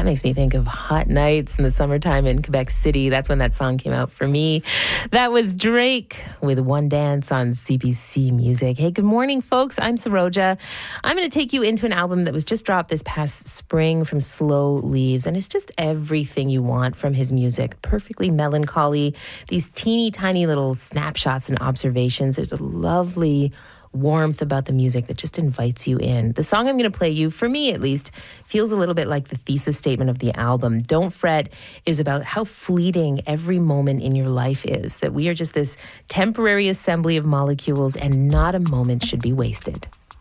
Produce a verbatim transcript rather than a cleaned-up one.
That makes me think of hot nights in the summertime in Quebec City. That's when that song came out for me. That was Drake with One Dance on C B C Music. Hey, good morning, folks. I'm Saroja. I'm going to take you into an album that was just dropped this past spring from Slow Leaves, and it's just everything you want from his music. Perfectly melancholy, these teeny tiny little snapshots and observations. There's a lovely warmth about the music that just invites you in. The song I'm going to play you, for me at least, feels a little bit like the thesis statement of the album. Don't Fret is about how fleeting every moment in your life is, that we are just this temporary assembly of molecules and not a moment should be wasted.